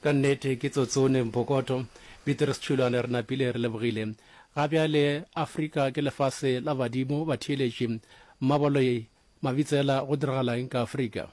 ka nnete ke tsotsone mpokoto Beatrice Chulane re napile re lebogile ga bjale Afrika ke lefase la badimo ba theeletše mmaboloi mabitsela go diragala eng ka Afrika.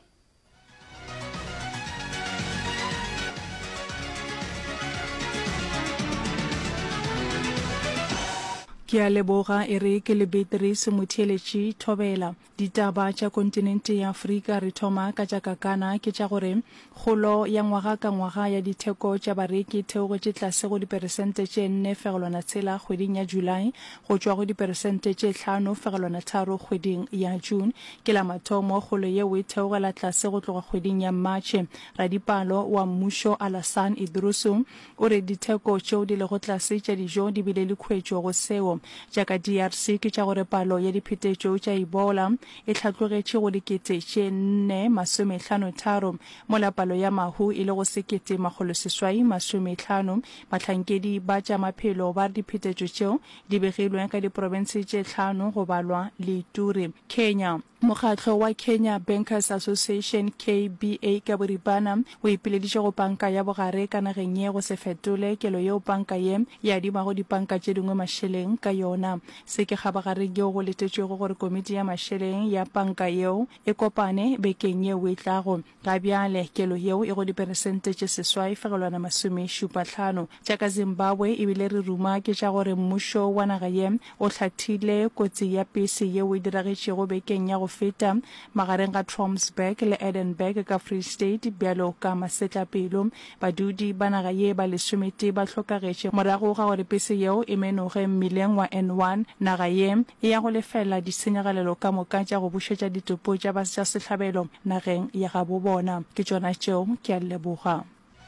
Ke a leboga e re ke le Beatrice Motheeletši Thobela. Ditaba tša kontinente ya Afrika re thoma ka tša kakana ke tša gore kgolo ya ngwaga ka ngwaga ya ditheko tša bareki theogotše tlase go diperesente tše 4,6 kgweding ya Julae go tšwa go diperesente tše 5,3 kgweding ya June. Ke la mathomo kgolo yeo e theogela tlase go tloga kgweding ya Matšhe. Radipalo wa mmušo Alassane Idrusu o re ditheko tšeo di lego tlase tša dijo di bile le khwetšo go seo jaaka DRC ke tša gore palo ya diphetetšo tša Ebola e tlhatlogetše go dikete tše 453 mola palo ya mahu e le go 1,750. Bahlankedi ba tša maphelo ba diphetetšo tšeo di begilwe ka diprovinse tše 5 go balwa le Ituri. Kenya Mokgatlo wa Kenya Bankers Association KBA ka boripana o ipileditše go panka ya bogare ka nageng ye go se fetole kelo yeo panka ye ya adimago dipanka tše dingwe mašeleng ka yona. Se ke kgabagare yeo go letetšwego gore komiti ya mašeleng ya panka yeo e kopane bekeng yeo e tlago. Ka bjale kelo yeo e go diperesente tše 7,75 jaaka Zimbabwe e bile re ruma ke tša gore mmušo wa naga ye o hlathile kotsi ya pese yeo e diragetšego bekeng ya go feta magareng ga Tromsburg le Edinburgh ka Free State bjalo ka masetlapelo. Badudi ba naga ye ba lesomete ba hlokagetše morago ga gore pese yeo e menoge mmileng wa N1. Naga ye e ya go lefela disenyagalelo ka moka tša go bušetša ditopo tša sehlabelo nageng ya ga bobona. Ke tšona tšeo ke a leboga.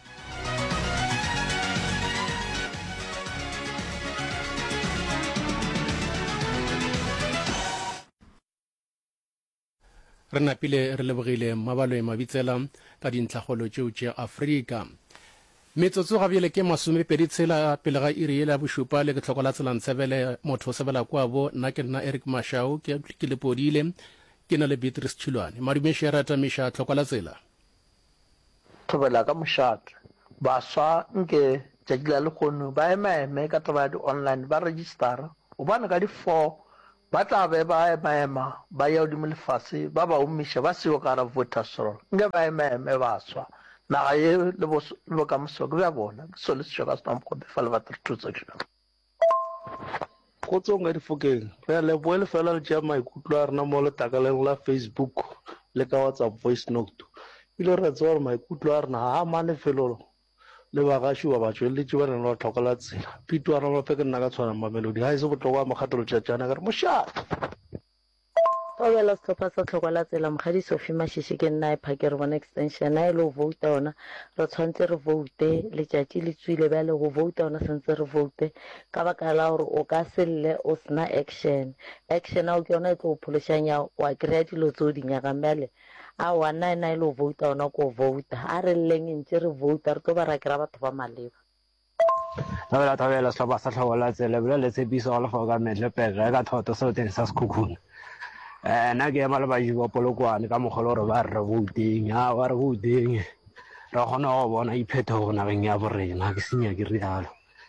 re napile re lebogile mabaloe mabitsela ka dintlhagolo tšeo tša Afrika. Metsotso ga bjele ke 26 pele ga iri ye la bošupa le ke tlhoko la tselang tsebele motho o sebela kwa bo nna ke nna Eric Mashau ke lepodile ke na le Beatrice Chulane. Madumeši a rata meša tlhoko la tsela thobela ka mošate baswa nke tšatši la lekgono ba emaeme ka taba ya di-online ba registera obane ka di-4 ba tla be ba emaema ba ya godimo lefase ba ba omiša ba seo ka ra voters roll nke ba emaeme baswa naga ye le bokamoso ke bja bona ke so le sešo ka senamkgobefa le batho re thutsa kšona kgotsong ka difokeng re leboele fela re tšea maikutlo a rena mo letakaleng la Facebook le ka WhatsApp voice note ile re tseba gore maikutlo a rena ga a mane felolo le bagaši ba batšweletše ba neng ba tlhokela tsela pito a rena mafe ke nna ka tshwana mamelodi ga e se botlhokwa mokgatelo tšatšana ka re mošate Thobela setlhopha sa tlhokwa la tsela mogadi Sophie Mashishi ke nna e phakere bona extension a ile go vouta ona re tshwanetse re voute letšatši le tswile bjale go vouta ona sentse re voute ka baka la gore o ka selle o sena action ao ke yona e tlo go phološanya wa kry-a dilo tseo dinyagang bjale a wana ena ile go vouta ona ko vouta a re lleng ntse re vouta re tlo ba ra kry-a batho ba maleba. Thobela setlhopha sa tlhokwa la tsela bjale le tshepiso ga lefa ka metlhepega ka thoto seo teng sa sekhukhune nna ke ema le baši ba polokwane ka mokgolo gore ba re vouteng ba re vouteng re kgona go bona iphetogo nageng ya borena ke senya ke rialo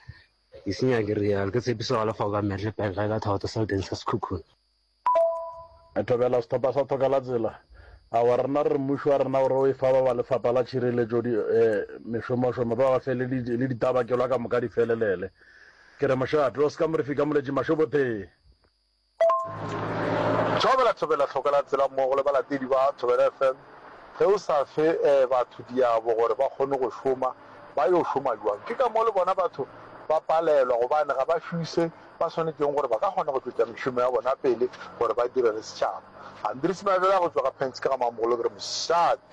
ke tshepiso ga lefa ka metlhepega ka thoto seo teng sa sekhukhune. Thobela setlhopha sa tlhoka la tsela a wa rena re mmušo wa rena gore o e fa ba ba lefapha la tšhireletšo mešomošomo ba ba fe le ditabakelwa ka moka di felelele ke re mošate o se ka morefi ka moletše mašobotheng thobela tlhokela tsela mmogo le balatedi ba Thobela FM ge o sa fe batho diabo gore ba kgone go šoma ba yo šoma jwang ke ka mo le bona batho ba palelwa gobane ga ba šuse ba tshwanetseng gore ba ka kgona go tšwetša mešomo ya bona pele gore ba direle setšhaba Andries Mabela go tswa ka Pence ka ga mamogolo ke re mošate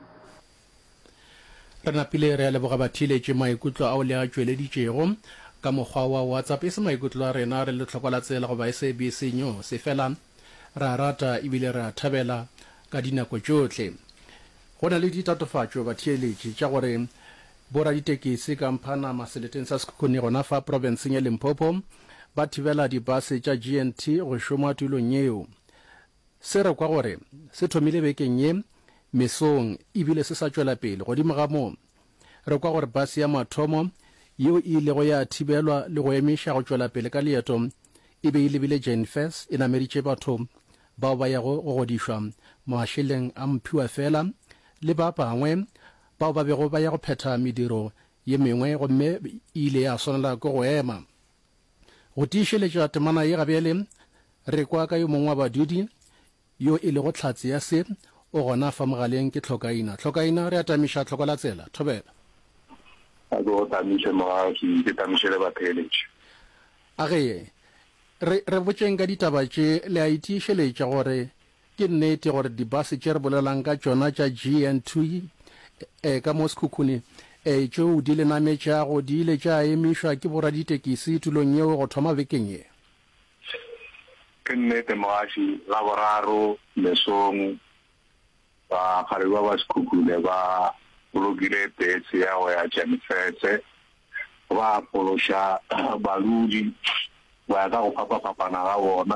re napile re a leboga bathiletše maikutlo ao le a tšweleditšego ka mokgwa wa WhatsApp e se maikutlo a rena re le tlhokwa la tsela go ba SABC News se fela ra rata ebile ra thabela ka dinako tšohle go na le ditatofatšo bathiletše tša gore bora ditekisi ka Mphanama seleteng sa sekhukhune gona fa provinceng ya Limpopo ba thibela dibase tša GNT go šoma tulong yeo se re kwa gore se thomile bekeng ye mesong ebile se sa tšwela pele godimo ga moo re kwa gore base ya mathomo yeo e ilego ya thibelwa le go emiša go tšwela pele ka leeto e be e lebile Jane Fess e nameditše batho bao ba yago go godišwa mašeleng a mphiwa fela le ba bangwe bao ba bego ba ya go phetha mediro ye mengwe gomme e ile ya swanela ke go ema go tiišeletša temana ye gabjale re kwa ka yo mongwe wa badudi yo e lego tlhatse ya se o gona fa mogaleng ke Tlhokaina re atamiša tlhokola tsela Thobela age re botseng ka ditaba tše le a itiišeletša gore ke nnete gore dibase tše re bolelang ka tšona tša GN2 ka mo Sekhukhune tšeo di le nametšago di ile tša emišwa ke boraditekisi tulong yeo go thoma bekeng ye ke nnete mogaši la boraro mesong ba kgareba ba Sekhukhune ba bolokile petse ya go ya Janifetse ba apološa baludi ba ka go phapana ga bona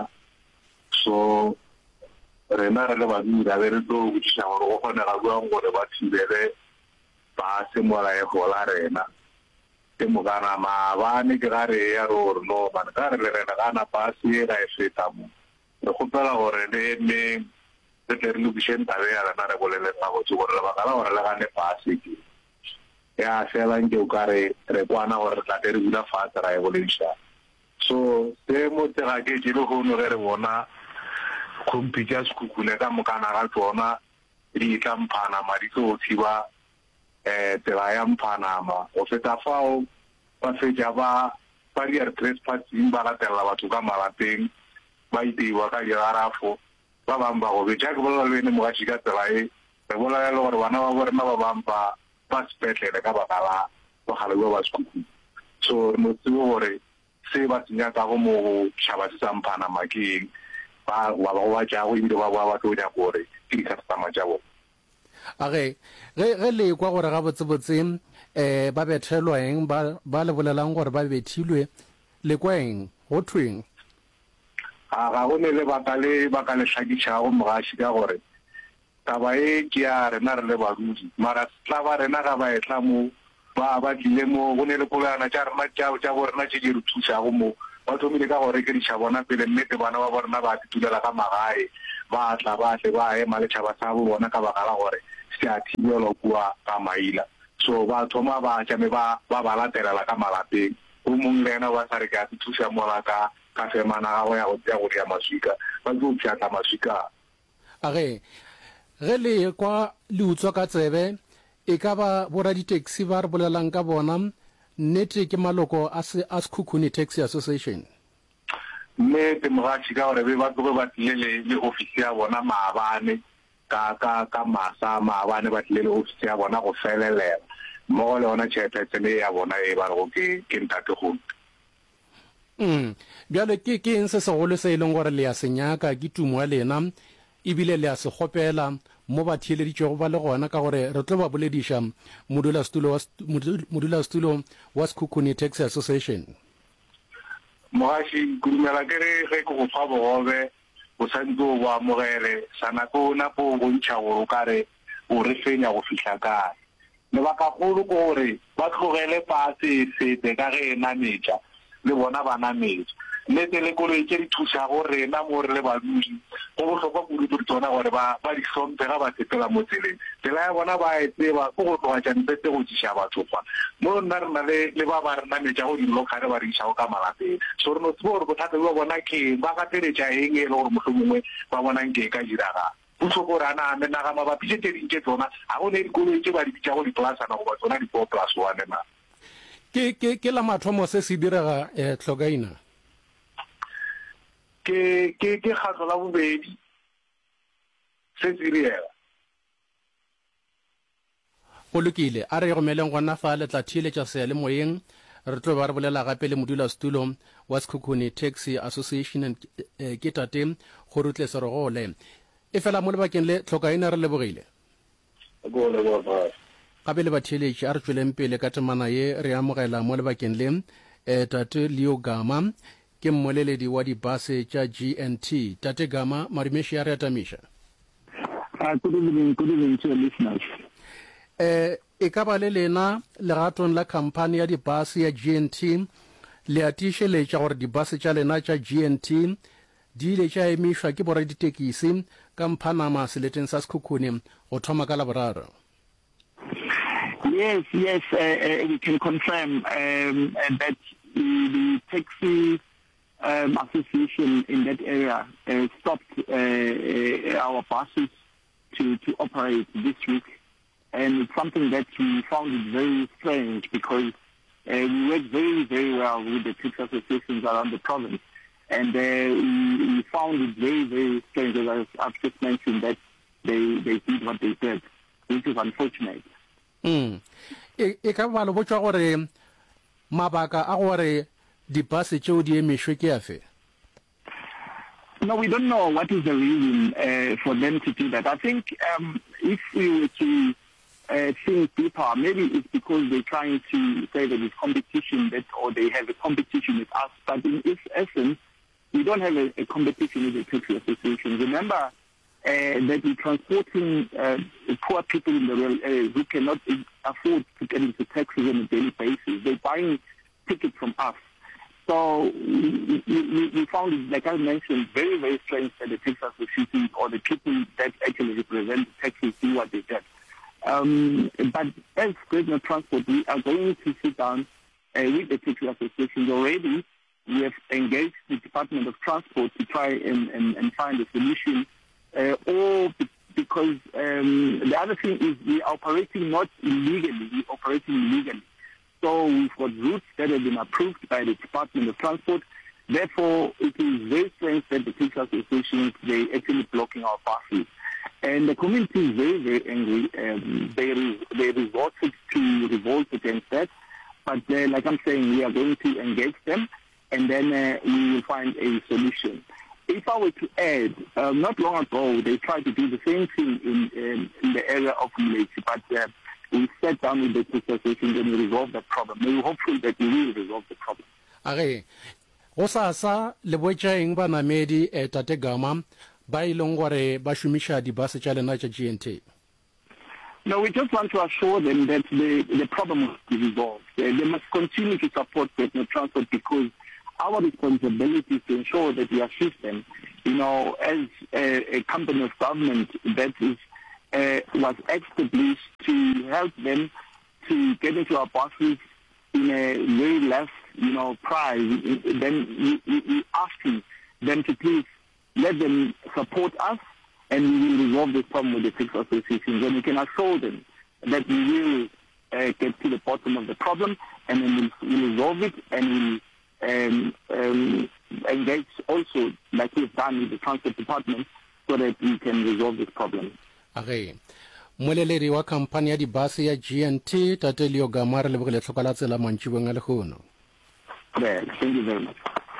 so rena re le badudi ra be re tlo botšiša gore go kgonega buang gore ba thibele ba se molaego la rena ke mokana maabane ke ga re ya re gore no bane ka re le rena ka napase e ga e feta mo re kgopela gore le eme re tle re lokišeng tabe ya rena re bolele tsa gotse gore lebaka la gore le gane pase ke ya fela nke o ka re kwana gore re tlate re bula fatshe ra e bolediša so se mo tsega ke le gono ge re bona khompi tša Sekhukhune ka mokana ga tsona di tla mphanama di tlo thiba tsela ya mphanama go feta fao ba fetša ba di re trespassing ba latelela batho ka malapeng ba iteiwa ka digarafo ba bangwe ba go betša ke bolela le bene mogaši ka tsela e re bolela le gore bana ba borena ba bangwe ba sepetlele ka baka la bagale ba Sekhukhune so re mo tsebe gore se ba senyakago mo go tšhaba se sa mphanama ke eng ba ba tšago ebile ba tlo nyaka gore ke di-customer tša bona age ge le kwa gore ga botsebotse ba bethelwa eng ba le bolelang gore ba bethilwe le kwa eng go thweng ga go ne lebaka le hlakišago mogaši ka gore taba e ke ya rena re le badudi mara tla ba rena ga ba etla mo ba tlile mo go ne le polana tša rena tša borena tše di re thušago mo ba thomile ka gore ke ditšha bona pele nnete bana ba borena ba ditulela ka magae ba tla ba tle ba ema le tšhaba sa bo bona ka baka la gore se a thibelwa kua ka maila so ba thoma ba tšame ba latelela ka malapeng o mongwe le ena ba sa re ke a se thuša mola ka femana gago ya go dia maswika ba tlo pšhatla maswika age ge le kwa le utswa ka tsebe e ka ba boraditaxi ba re bolelang ka bona nnete ke maloko a Sekhukhune Taxi Association nnete mogaši ka gore be ba tloge ba tlile le ofisi ya bona maabane ka masa maabane ba tlile le ofisi ya bona go felelela mmogo le yona tšhelete ya bona e ba rego ke ntate Kgomo bjale ke eng se segolo se e leng gore le ya senyaka ke tumo ya lena ebile le ya se kgopela mo ba thieleditšego ba le gona ka gore re tlo ba bolediša modulasetulo wa Sekhukhune Taxi Association mogaši kudumela ke re ge ke go fa bogobe o santse o bo amogele sa nako napo o bontšha gore o kare o re fenya go fitlha kae lebaka kgolo ke gore ba tlogele pase sete ka ge e nametša le bona ba nametša nnete le koloi tše di thušago rena mo re le badudi go bohlokwa kudu tsona gore ba di hlomphe ga ba sepela mo tseleng tsela ya bona ba e tseba ke go tloga Janifetse go tšiša batho kwa mo nna re na le ba ba re nametša go dilokare ba re išago ka malapeng so re no tsebe gore bothata ba bona ke ba gateletša eng e le gore mohlomongwe ba bonang ke ka diraga bohloko gore a naame naga mabapi tše tše dintše tsona ga go ne dikoloi tše ba di bitša go dipolasana goba tsona di-4+1 na ke la mathomo se se direga Tlhokaina ke kgatlo la bobedi se se direga go lokile a re gomeleng gona fa le tla thieletša seyalemoyeng re tlo ba re bolela gape le modulasetulo wa Sekhukhune Taxi Association ke tate Kgorutle Serogole e fela mo lebakeng le Tlhokaina re lebogile gape le batheeletši a re tsweleng pele ka temana ye re amogela mo lebakeng le tate Leo Gama ke mmoleledi wa dibase tša GNT tate Gama marimeši a re atamiša good evening to your listeners. e e ka ba le lena legatong la khamphane ya dibase ya GNT le a tiišeletša gore dibase tša lena tša GNT di ile tša emišwa ke boraditekisi ka mphanama seleteng sa Sekhukhune go thoma ka Laboraro. Yes, we can confirm that the taxi association in that area stopped our buses to operate this week, and it's something that we found it very strange because we work very, very well with the taxi associations around the province, and we found it very, very strange, as I've just mentioned, that they did what they did, which is unfortunate. E ka ba le botsa gore mabaka a gore dibase tšeo di emešwe ke afe? No, we don't know what is the reason for them to do that. I think if we were to think deeper, maybe it's because they're trying to say that it's competition, or they have a competition with us. But in its essence, we don't have a competition with the taxi association. Remember that we're transporting poor people in the rural areas who cannot afford to get into taxis on a daily basis. They're buying tickets from us. So we found it, like I mentioned, very, very strange that the taxi association or the people that actually represent the taxis do what they did. But as Great North Transport, we are going to sit down with the taxi associations already. We have engaged the Department of Transport to try and find a solution. Or because the other thing is we are operating not illegally, we're operating legally. So we've got routes that have been approved by the Department of Transport. Therefore, it is very strange that the taxi associations, they're actually blocking our buses. And the community is very, very angry. They resorted to revolt against that. But like I'm saying, we are going to engage them, and then we will find a solution. If I were to add, not long ago, they tried to do the same thing in the area of Mleti, but we sat down with the taxi association and we resolved that problem. We're hopeful that we will resolve the problem. Okay. Go sasa le boetšaeng banamedi Tate Gama ba ileng gore ba šomiša dibase tša lena tša GNT? No, we just want to assure them that the problem will be resolved. They must continue to support Great North Transport because our responsibility is to ensure that we assist them, as a company of government that was established to help them to get into our buses in a very less, price. Then we asking them to please let them support us, and we will resolve this problem with the taxi associations. And we can assure them that we will get to the bottom of the problem, and then we'll resolve it, and we'll engage also, like we've done with the transport department, so that we can resolve this problem. Okay. Moleledi wa kampani ya dibase ya GNT Tate Leo Gama re lebogile tlhoka la tsela mantšibong a legono. Well, thank you very much.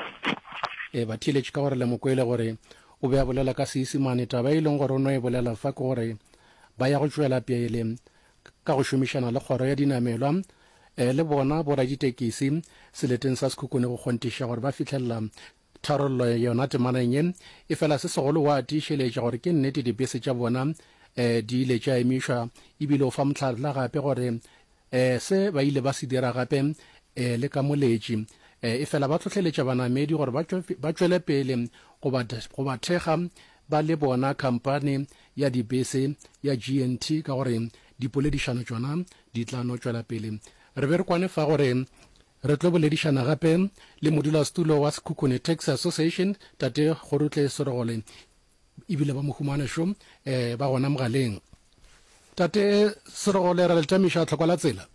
Ba thiletše ka gore le mokwele gore o be a bolela ka Seesimane taba e leng gore o no e bolela fa ke gore ba ya go tšwela pele ka go šomišana le kgoro ya dinamelwa le bona boraditekisi seleteng sa Sekhukhune go kgontiša gore ba fitlhelela tharollo yona temaneng ye e fela se segolo wa tiišeletša gore ke nnete dibese tša bona di ile tša emišwa ebile o fa motlhala gape gore se ba ile ba se dira gape le ka moletši e fela ba tlhotlheletša banamedi gore ba tšwele pele go ba thekga ba le bona khampane ya dibese ya GNT ka gore dipoledišano tšona di tla no tšwela pele. Re be re kwane fa gore re tlo boledišana gape le modulasetulo wa Sekhukhune Taxi Association Tate Kgorotle Sorogole ebile ba mohumanešo ba gona mogaleng. Tate Sorogole re le tamiša tlhoko la tsela.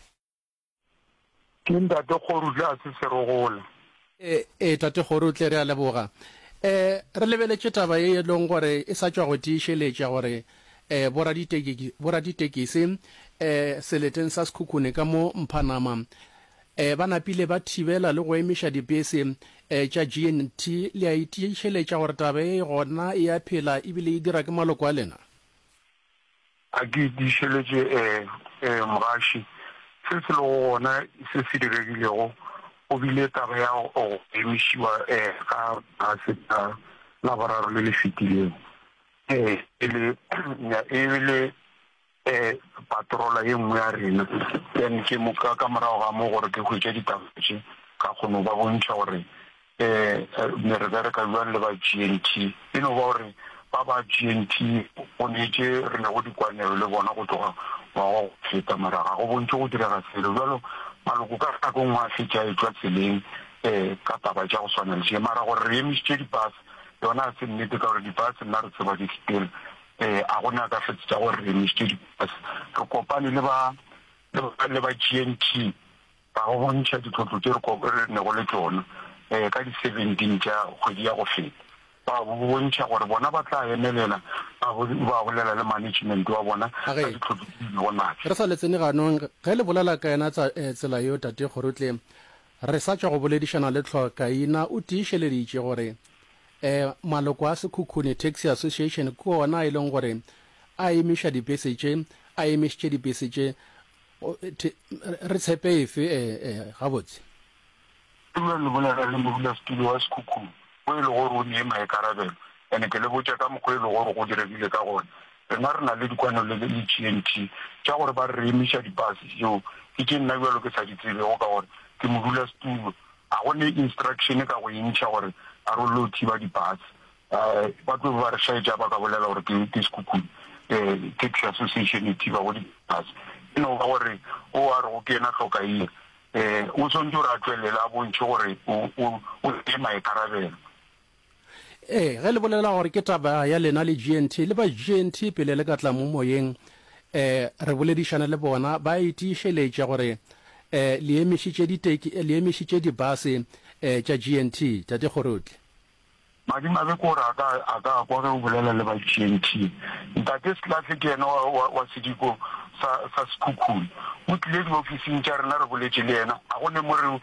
Ke Ntate Kgorotle a se Sorogole. Tate Kgorotle re a leboga. Re lebeletše taba e leng gore e sa tšwa go tiišeletša gore boraditekisi seleteng sa Sekhukhune ka mo Mphanama ba napile ba thibela le go emiša dibese tša GNT le a itiišeletša gore taba e gona e a phela ebile e dira ke maloko a lena? A ke itiišeletše mogaši se se le gona se se diregilego o bile taba ya go emišiwa ka base ka Laboraro le le fetileng ebile patrola ye nngwe ya rena then ke mo ka morago ga mo gore ke hwetša ditabatše ka kgono ba bontšha gore ne re bereka jwang le ba GNT e no ba gore ba GNT o netse re na go dikwanelo le bona go tloga wa go feta mara ga go bontse go direga selo jalo maloko ka nako ngwe a fetša e tswa tseleng ka taba tša go swana le se mara gore re emisitše dibus yona a se nnete ka gore dibus nna re tseba di-still a gona ka fetse tša gore re emisitše dibus re kopane le ba GNT ba go bontšha ditlhotlo tše re nego le tsona ka di-17 tša kgwedi ya go feta ba bontšha gore bona ba tla emelela ba bolela le management wa bona ka ditlhotlo tše go natša re sa letsene ganong ge le bolela ka yena tsela yo tate Kgorotle re sa tšwa go boledišana le tlhokaina o tiišeleditše gore maloko a Sekhukhune Taxi Association ke ona e leng gore a emiša dibese tše a emišitše dibese tše re tshepe efe gabotse le bolela le modulasetulo wa Sekhukhune o e le gore o nee maikarabelo ene ke le botša ka mokgwa e le gore go diregile ka gone rena re na le dikwanelo le GNT tša gore ba re emiša dibase tseo ke tše nna bjalo ke sa di tsebego ka gore ke modulasetulo a gone instruction ka go emiša gore a re lo thiba dibase ba tlo ba re šaetša ba ka bolela gore ke Sekhukhune Taxi Association e thiba go dibase e no ba gore o a re go kena tlhokaile o tshwanetse gore a tswelela a bontšhe gore o e maikarabelo ge le bolela gore ke taba ya lena le GNT le ba GNT pele le ka tla mo moyeng re boledišana le bona ba itiišeletša gore le emišitše dibase tša GNT tate Kgorotle madimabe ke gore a ka kwa ge o bolela le ba GNT ntate Selashe ke yena wa sediko sa Sekhukhune o tlile diofising tša rena re boletše le yena a gone mo re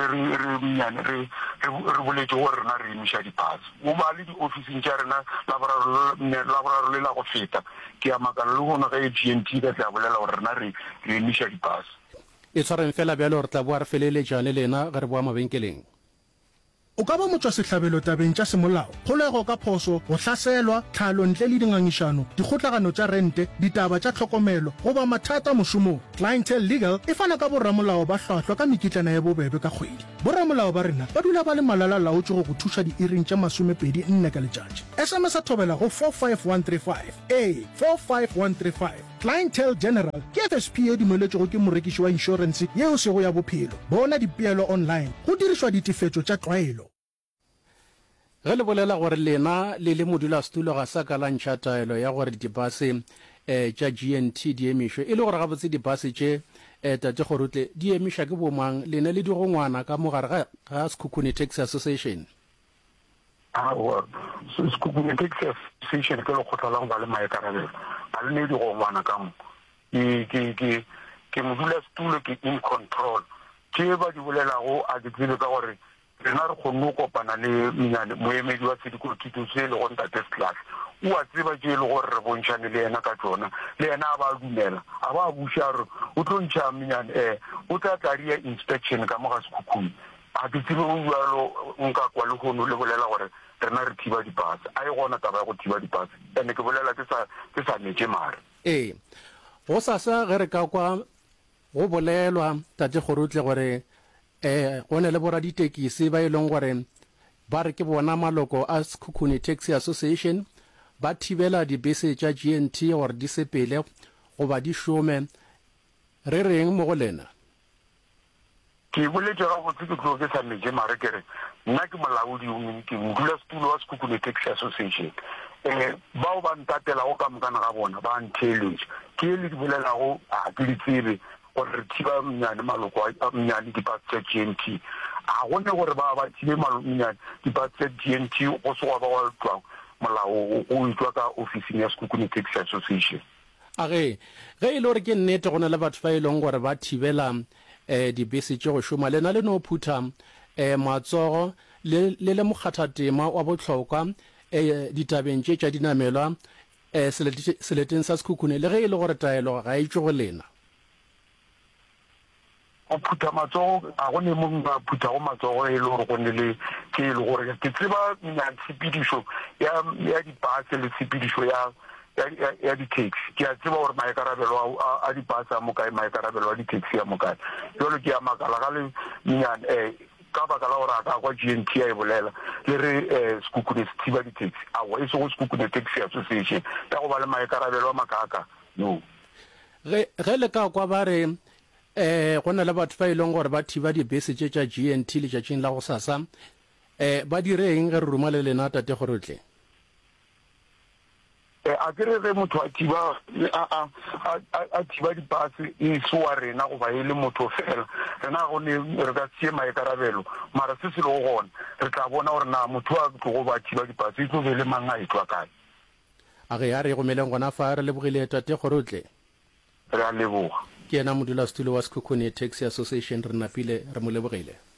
boletše gore rena re emiša dibase o ba le diofising tša rena laboraro le la go feta ke a makala le gona ge GNT ka tla bolela gore rena re emiša dibase e tshwareng fela bjalo re tla boa re feleletša le lena ge re boa mabenkeleng o ka ba motswa sehlabelo tabeng tša semolao kgolego ka phoso go hlaselwa tlhalo ntle le dingangišano dikgotlagano tša rente ditaba tša tlhokomelo goba mathata mošomong Clientele Legal e fana ka borramolao ba hlwahlwa ka mekitlana ya bobebe ka kgwedi borramolao ba rena ba dula ba le malala-laotše go tšhuša diiring tša 24 ka letšatši SMS a thobela go 45135 45135 Clientele General ke FSP e dumeletšego ke morekiši wa inšorense yeo sego ya bophelo bona dipeelo online go dirišwa ditifetšo tša tlwaelo ge le bolela gore lena le modulasetulo ga sa ka lantšha taelo ya gore dibase tša GNT di emišwe e le gore gabotse dibase tše tate Kgorotle di emiša ke bomang lena le digongwana ka mogare ga Sekhukhune Taxi Association Sekhukhune Taxi Association ke lekgotla la go ba le maikarabelo ga le ne digongwana ka mo ke modulasetulo ke in control tše ba di bolelago a di tsebe ka gore rena re kgonne go kopana le moemedi wa sedikotito se e le go ntate Selashe o a tseba tše e le gore re bontšhane le yena ka tsona le yena a ba dumela a ba buša gore o tlo ntšha o tla tlaria inspection ka mo ga Sekhukhune a ke tsebe o jalo nka kwa le kgono le bolela gore rena re thiba dibase a e gona taba ya go thiba dibase ande ke bolela ke sa netse mare go sasa ge re ka kwa go bolelwa tate Kgorotle gore go ne le boraditekisi ba e leng gore ba re ke bona maloko a Sekhukhune Taxi Association ba thibela dibese tša GNT gore di sepele goba di šome re reng mo go lena ke boletše ga botse ke tlo ke sa netse mare kere nna ke molaodi ke modulasetulo wa Sekhukhune Taxi Association bao ba ntatelago ka mokana ga bona ba ntheeletša ke e le di bolelago a ke di tsebe gore re thiba mnyane maloko a mnyane dibase tša GNT a gone gore ba thibe mnyane dibase tša GNT go se ba wa tswa molao o itwa ka ofising ya Sekhukhune Taxi Association ge e le gore ke nnete go na le batho ba e leng gore ba thibela dibese tše go šoma lena le no phutha matsogo le mokgathatema wa bohlokwa ditabeng tše tša dinamelwa seleteng sa Sekhukhune le ge e le gore taelo ga e tšwe go lena o phutha matsogo a gone mo ba phutha go matsogo e le gore go ne le ke le gore ke tseba tshepedišo ya dibase le tshepedišo ya ya di-taxi ke a tseba gore maekarabelo a dibus a mokae maekarabelo a di-taxi a mokae jalo ke a makala ga le menyane ka baka la gore a ka kwa GNT a e bolela le re sekukune se thiba di-taxi awa e se go sekukune taxi association ya go ba le maekarabelo a makaka no ge le ka kwa ba re go na le batho ba e leng gore ba thiba dibese tše tša GNT letšatšing la go sasa ba dire eng ge re ruma le lena tate gore tle a ke re ge motho a thiba dipase e se wa rena goba e le motho fela rena gone re ka tšee maekarabelo mara se se le go gona re tla bona gore na motho a tlogo ba thiba dipase e tlo be le mang a e tloa kae a ge ya re gomeleng gona fa re lebogile tate gore o tle re a leboga ke yena modulasetulo wa Sekhukhune Taxi Association re napile re mo lebogile